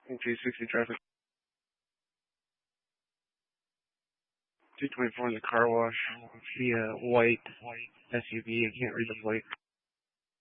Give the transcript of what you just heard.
260 traffic. 224 in the car wash. See a white SUV. I can't read the plate.